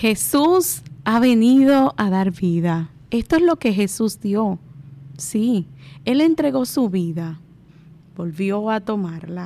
Jesús ha venido a dar vida. Esto es lo que Jesús dio. Sí, Él entregó su vida, volvió a tomarla